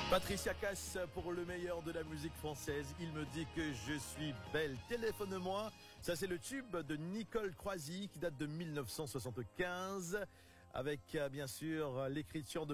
Patricia Cass pour le meilleur de la musique française. Il me dit que je suis belle. Téléphone-moi. Ça, c'est le tube de Nicole Croisy qui date de 1975 avec, bien sûr, l'écriture de